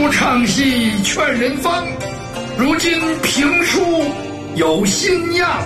书唱戏劝人方，如今评书有新样。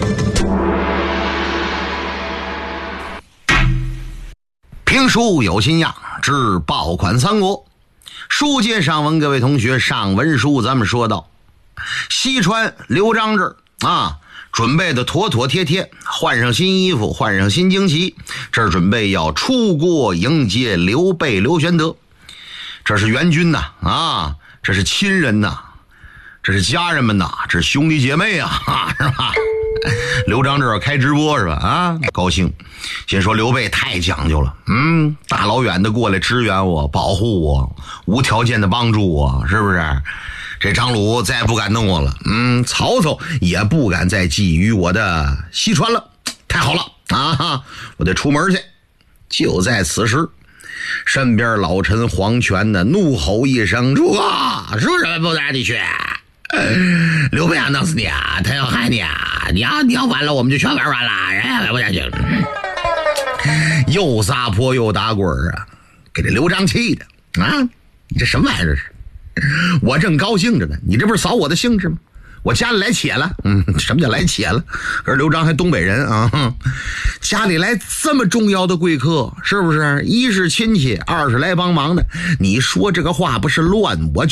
评书有新样之爆款三国。书接上文，各位同学，上文书咱们说到西川刘璋这儿啊，准备的妥妥帖帖，换上新衣服，换上新旌旗，这儿准备要出国迎接刘备刘玄德。这是援军呐，啊，这是亲人呐，这是家人们呐，这是兄弟姐妹啊，是吧？刘璋这儿开直播是吧？啊，高兴。先说刘备太讲究了，大老远的过来支援我，保护我，无条件的帮助我，是不是？这张鲁再也不敢弄我了，曹操也不敢再觊觎我的西川了。太好了啊！我得出门去。就在此时，身边老臣黄权的怒吼一声：“诸葛，说什么不带你去？刘备要弄死你啊！他要害你啊！你要完了，我们就全玩完了，玩不下去了。”又撒泼又打滚啊，给这刘璋气的啊！你这什么玩意儿？这是我正高兴着呢，你这不是扫我的兴致吗？我家里来且了，什么叫来且了？可是刘璋还东北人啊，家里来这么重要的贵客，是不是？一是亲戚，二是来帮忙的。你说这个话不是乱，我